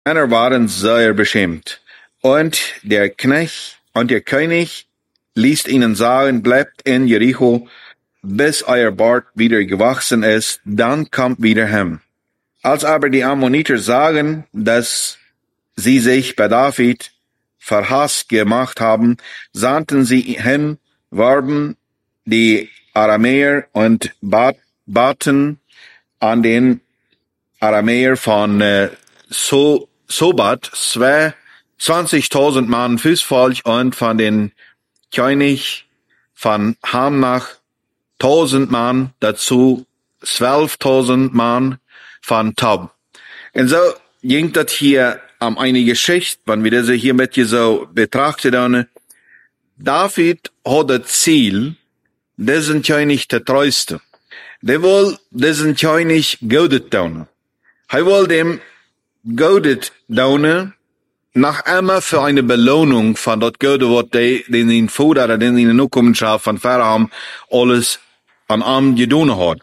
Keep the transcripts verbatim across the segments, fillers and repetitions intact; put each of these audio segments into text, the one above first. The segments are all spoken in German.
Männer waren sehr beschämt. Und der Knecht und der König ließ ihnen sagen, bleibt in Jericho, bis euer Bart wieder gewachsen ist, dann kommt wieder heim. Als aber die Ammoniter sagen, dass sie sich bei David verhasst gemacht haben, sandten sie hin, warben die Aramäer und bat, baten an den Aramäer von äh, so, Sobat zwanzigtausend Mann Fußvolk und von den König von Hamnach tausend Mann, dazu zwölftausend Mann von Tob. Und so ging das hier um eine Geschichte, wenn wir das hier mit dir so betrachten, David hat das Ziel, diesen König zu trösten. Der will diesen König Gaudet tun. Er will dem Gaudet tun, nach immer für eine Belohnung von dort Gaudet, was die, den ihn Vater oder den ihn Nachkommenschaft von Pharao alles an ihm getan hat.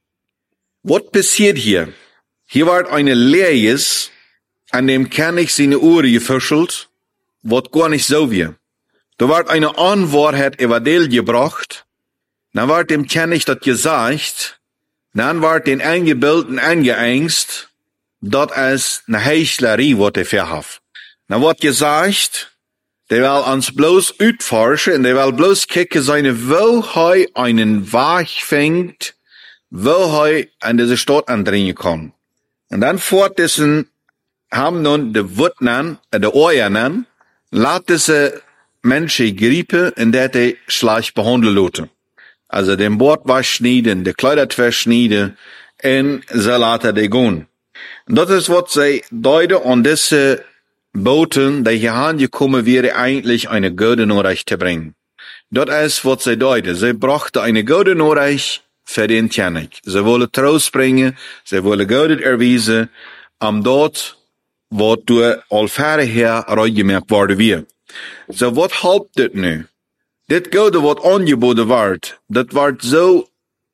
Was passiert hier? Hier wird eine Lehrjes, an dem König seine Uhr gefäschelt, was gar nicht so wie. Da wird eine Antwort Evangel gebracht, dann wird dem König das gesagt, dann wird den Eingebildeten eingeängst, dort ist eine Heuchlerie, was er verhaft. Dann wird gesagt, der will uns bloß utforschen, und der will bloß kicken, seine, wo er einen Weg fängt, wo er an diese Stadt andringen kann. Und dann fort diesen, haben nun die Wutnen, äh, die Euernen, lat diese Menschen gripen, in der die schlecht behandeln lassen. Also den Bord was schneiden, die Kleider verschneiden, und so lassen die gehen. Und das ist, was sie deuten an diese Boten, die hier angekommen wäre, eigentlich eine gute Nachricht zu bringen. Das ist, was sie deuten. Sie brachte eine gute Nachricht für den König. Sie wollen Trost bringen, sie wollen Gott erweisen, am dort, wo du allfähre her reingemerkt worden wir. So, was halbt das nu? Das Gute, was angeboten wird, das wird so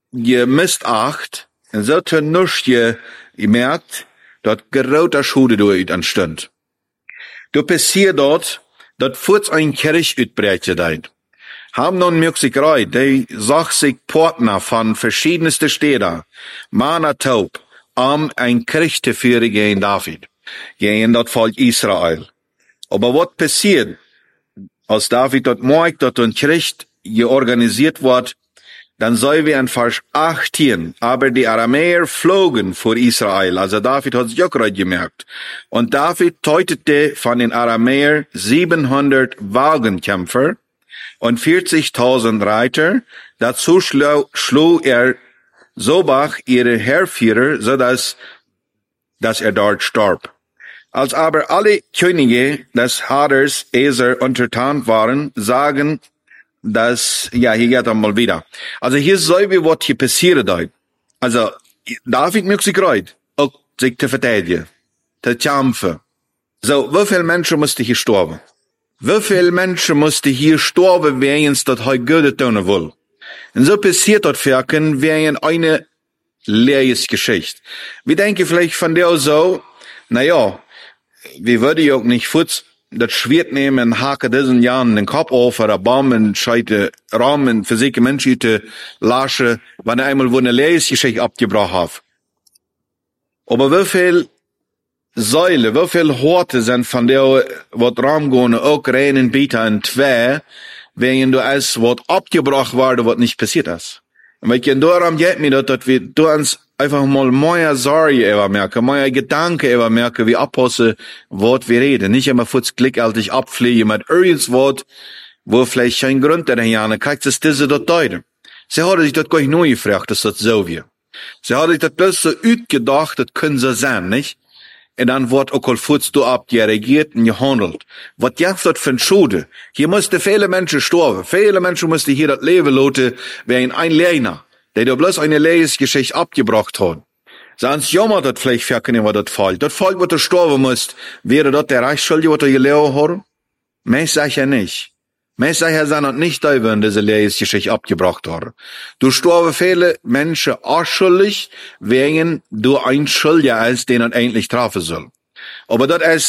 gemissacht, und so zu nichts gemerkt, dass große Schuld durch entstand. Du passiert dort, dass kurz ein Kirch utbrechen deit. Haben nun Möglichkeit, die sagt sich Partner von verschiedensten Städten, Mana taub, um ein Krieg zu führen gegen David, gegen das Volk Israel. Aber was passiert, als David dort merkt, dass ein Krieg georganisiert wird, dann soll wir in Vers achtzehn, aber die Aramäer flogen vor Israel, also David hat sich auch gerade gemerkt. Und David tötete von den Aramäern siebenhundert Wagenkämpfer und vierzigtausend Reiter. Dazu schlug, schlug er Sobach, ihre Heerführer, so dass, dass er dort starb. Als aber alle Könige des Haders Eser untertan waren, sagen, dass, ja, hier geht er mal wieder. Also hier soll wie was hier passiert dort. Also, David möchte sich reut, auch sich zu verteidigen, zu kämpfen. So, wie viele Menschen mussten hier sterben? Wie viele Menschen mussten hier sterben, während das heute Gott tun will? Und so passiert das Wirken während eine Lebensgeschichte. Wir denken vielleicht von der so, na ja, wir würden ja auch nicht futz das Schwert nehmen und haken diesen Jahren den Kopf auf oder Bomben, scheite Rahmen für sich Menschen zu laschen, wenn er einmal wo eine Lebensgeschichte abgebracht hat. Aber wie viel Säule, wie viel Horte sind von der, was Raum gehen, auch reinen Bieter in zwei, während du es, was abgebracht wurde, was nicht passiert ist. Und wenn ich darum geht mir, dass wir, du uns einfach mal mehr Sorge übermerken, mehr Gedanken übermerken, wie Apostel, was wir reden. Nicht immer kurz glickaltig abfliegen mit irgendwas, wo vielleicht kein Grund dahinter ist. Kriegt es diese dort deuten. Sie haben sich das gar nicht neu gefragt, dass das so wird. Sie haben sich das bloß so ausgedacht, das können sie sein, nicht? Und dann wird auch kurz du ab, reagiert und gehandelt. Was jetzt das für ein Schade? Hier mussten viele Menschen sterben. Viele Menschen mussten hier das Leben lassen, während ein Lehner, der da bloß eine Lebensgeschichte abgebracht hat. Sonst jammert das vielleicht für keinen, was das Volk. Das Volk, was da sterben muss, wäre das der Reichsschuldige, was er gelebt hat? Mich sag ja nicht. Mich sag ja, sind das nicht da, wenn diese Lebensgeschichte abgebracht hat. Du sterben viele Menschen auch schuldig, während du ein Schuldiger ist, den er eigentlich treffen soll. Aber das